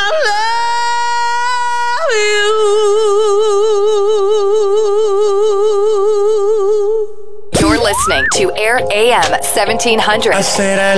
love you. You're listening to Air AM 1700. I said I